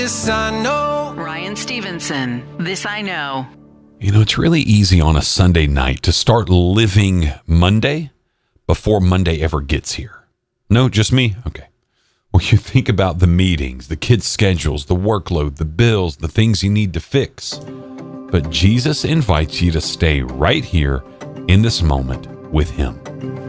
This I know. Ryan Stevenson, This I Know. You know, it's really easy on a Sunday night to start living Monday before Monday ever gets here. No, just me? Okay. Well, you think about the meetings, the kids' schedules, the workload, the bills, the things you need to fix. But Jesus invites you to stay right here in this moment with him.